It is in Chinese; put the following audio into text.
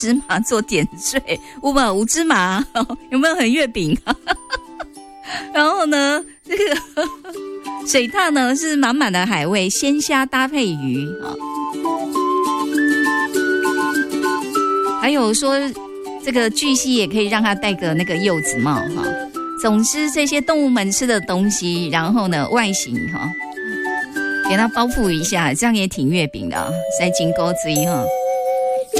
芝麻做点缀，无芝麻，有没有很月饼？然后呢，这个水獭呢是满满的海味，鲜虾搭配鱼啊。还有说这个巨蜥也可以让它戴个那个柚子帽哈。总之这些动物们吃的东西，然后呢外形哈，给它包覆一下，这样也挺月饼的啊，塞金钩锥哈。